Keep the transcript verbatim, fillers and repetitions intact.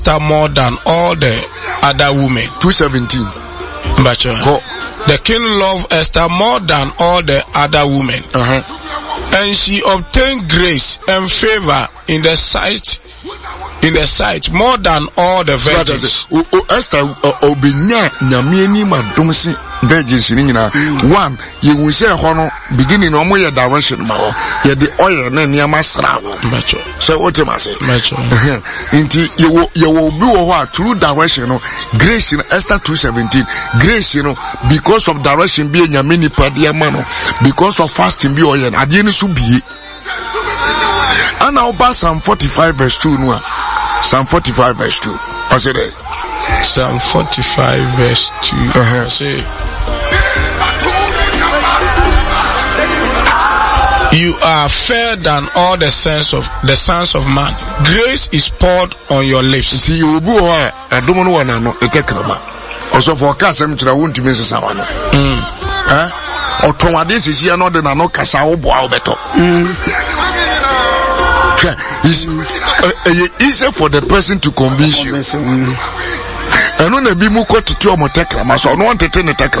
Esther more than all the other women. two seventeen. Go. The king loved Esther more than all the other women. Uh-huh. And she obtained grace and favor in the sight in the sight more than all the virgins. O, o, Esther obinya nyamieni madomsi virgins ni nyina. One, you will say hono beginning omo ye direction ma ho. Ye the oil na niama sra wo. Macho. So what am I say? Macho. Inti ye wo ye wo bi wo ho through direction no grace in Esther two seventeen. Grace you know because of direction bi nyameni padia ma no because of fasting bi oil ade ni so bi. And now Psalm forty-five verse two no. Psalm forty-five verse two. What's it there? Psalm forty-five verse two. Uh-huh. Say, you are fairer than all the sons of the sons of man. Grace is poured on your lips. See you bu ha adomo no wana no ekekrama. Also for kasem tira wonti me sesa wana. Mm. Eh? Otonwade sisi ya no de na no kasa wo boa obeto. Mm. It's uh, easy for the person to convince you. And when the bimu ko titi omo tekra, so no want to take